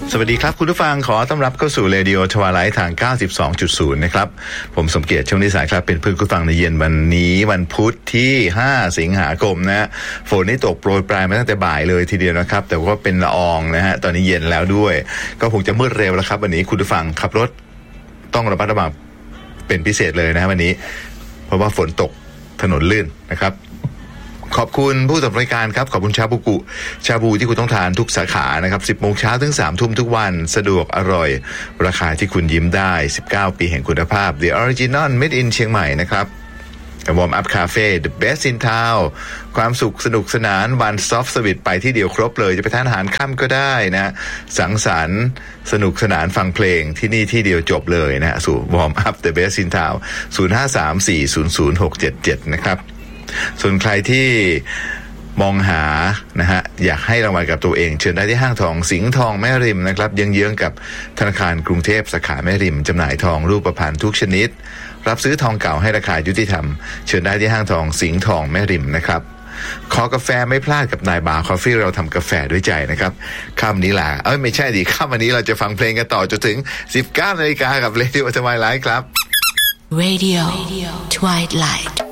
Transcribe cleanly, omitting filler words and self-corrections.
สวัสดีครับคุณผู้ฟังขอต้อนรับเข้าสู่เรดิโอทวาไลท์ทาง 92.0 นะครับผมสมเกียรติช่วงนิสายครับเป็นเพื่อนคุณฟังในเย็นวันนี้วันพุธที่5สิงหาคมนะฝนนี่ตกโปรยปลายมาตั้งแต่บ่ายเลยทีเดียวนะครับแต่ว่าเป็นละอองนะฮะตอนนี้เย็นแล้วด้วยก็คงจะมืดเร็วแล้วครับวันนี้คุณผู้ฟังขับรถต้องระมัดระวังเป็นพิเศษเลยนะวันนี้เพราะว่าฝนตกถนนลื่นนะครับขอบคุณผู้สนับสนุนรายการครับขอบคุณชาบูกุชาบูที่คุณต้องทานทุกสาขานะครับ 10 โมงเช้าถึง 3 ทุ่มทุกวันสะดวกอร่อยราคาที่คุณยิ้มได้19 ปีแห่งคุณภาพ The Original Made in เชียงใหม่นะครับWarm Up Cafe The Best in Town ความสุขสนุกสนานวัน Soft Service ไปที่เดียวครบเลยจะไปทานอาหารค่ำก็ได้นะสังสรรค์สนุกสนานฟังเพลงที่นี่ที่เดียวจบเลยนะสู่ Warm Up The Best in Town 0534000677นะครับส่วนใครที่มองหานะฮะอยากให้รางวัลกับตัวเองเชิญได้ที่ห้างทองสิงห์ทองแม่ริมนะครับเยื้องๆกับธนาคารกรุงเทพสาขาแม่ริมจำหน่ายทองรูปพรรณทุกชนิดรับซื้อทองเก่าให้ราคายุติธรรมเชิญได้ที่ห้างทองสิงห์ทองแม่ริมนะครับขอกาแฟไม่พลาดกับนายบาร์คอฟฟี่เราทำกาแฟด้วยใจนะครับค่ำนี้ล่ะไม่ใช่ดิค่ำวันนี้เราจะฟังเพลงกันต่อจนถึง 19 นาฬิกากับเรดิโอทวายไลท์ครับ Radio Twilight